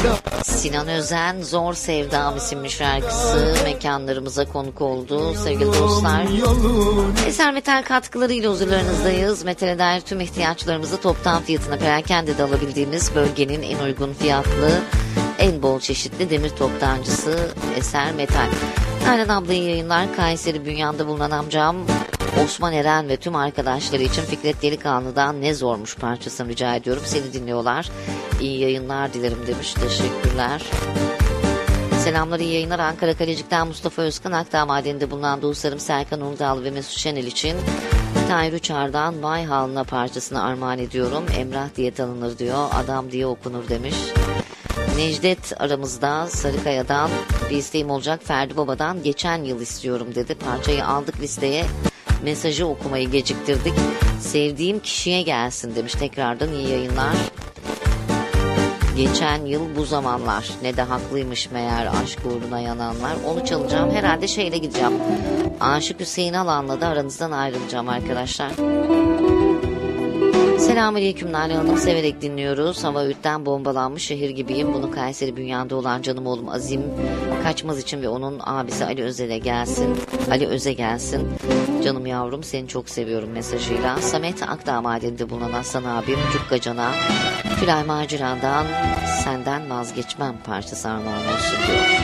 Sinan Özen Zor Sevdam isimli şarkısı mekanlarımıza konuk oldu sevgili dostlar. Eser Metal katkılarıyla huzurlarınızdayız. Metale dair tüm ihtiyaçlarımızı toptan fiyatına perakende alabildiğimiz bölgenin en uygun fiyatlı, en bol çeşitli demir toptancısı Eser Metal. Nalan ablayı yayınlar. Kayseri Bünyan'da bulunan amcam Osman Eren ve tüm arkadaşları için Fikret Delikanlı'dan Ne Zormuş parçasını rica ediyorum. Seni dinliyorlar. İyi yayınlar dilerim demiş. Teşekkürler. Selamlar, iyi yayınlar. Ankara Kalecik'ten Mustafa Özkan, Akdağ Madeni'nde bulunan dostlarım Serkan Undal ve Mesut Şenel için Tahir Uçar'dan Vay Halına parçasını armağan ediyorum. Emrah diye tanınır diyor. Adam diye okunur demiş. Necdet aramızda Sarıkaya'dan bir isteğim olacak. Ferdi Baba'dan Geçen Yıl istiyorum dedi. Parçayı aldık listeye. Mesajı okumayı geciktirdik. Sevdiğim kişiye gelsin demiş. Tekrardan iyi yayınlar. Geçen yıl bu zamanlar ne de haklıymış meğer aşk uğruna yananlar. Onu çalacağım. Herhalde şeyle gideceğim. Aşık Hüseyin Alan'la da aranızdan ayrılacağım arkadaşlar. Selamünaleyküm Nalan Hanım, severek dinliyoruz. Hava öğütten bombalanmış şehir gibiyim. Bunu Kayseri Bünyan'da olan canım oğlum Azim Kaçmaz için ve onun abisi Ali Özel'e gelsin. Ali Öz'e gelsin. Canım yavrum seni çok seviyorum mesajıyla. Samet Akdağ Madeni'nde bulunan Aslan abim Cukkacan'a Tülay Maciran'dan Senden Vazgeçmem parçası armağan olsun diyor.